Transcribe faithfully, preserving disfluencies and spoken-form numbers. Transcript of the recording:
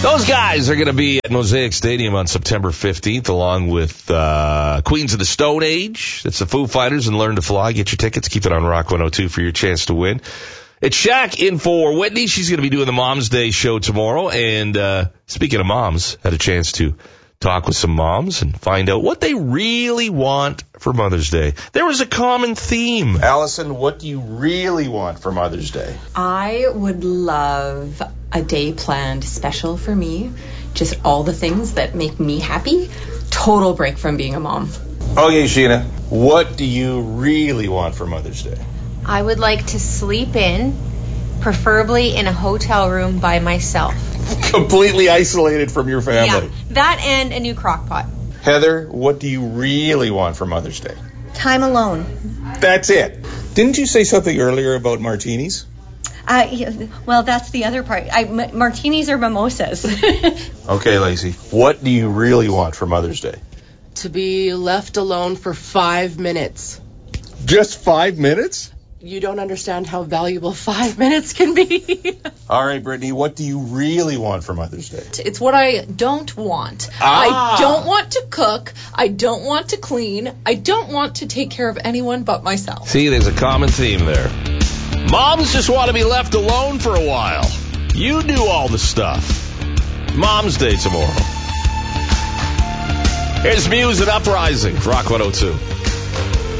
Those guys are going to be at Mosaic Stadium on September fifteenth, along with uh, Queens of the Stone Age. That's the Foo Fighters and Learn to Fly. Get your tickets. Keep it on Rock one oh two for your chance to win. It's Shaq in for Whitney. She's going to be doing the Mom's Day show tomorrow. And uh, speaking of moms, had a chance to talk with some moms and find out what they really want for Mother's Day. There was a common theme. Allison, what do you really want for Mother's Day? I would love a day planned special for me. Just all the things that make me happy. Total break from being a mom. Okay, Sheena, what do you really want for Mother's Day? I would like to sleep in, preferably in a hotel room by myself. Completely isolated from your family. Yeah, that and a new crock pot. Heather, what do you really want for Mother's Day? Time alone. That's it. Didn't you say something earlier about martinis? Uh, yeah, well, that's the other part. I, m- martinis or mimosas. Okay, Lacey, what do you really want for Mother's Day? To be left alone for five minutes. Just five minutes? You don't understand how valuable five minutes can be. All right, Brittany, what do you really want for Mother's Day? It's what I don't want. Ah. I don't want to cook. I don't want to clean. I don't want to take care of anyone but myself. See, there's a common theme there. Moms just want to be left alone for a while. You do all the stuff. Mom's Day tomorrow. Here's Muse and Uprising, Rock one oh two.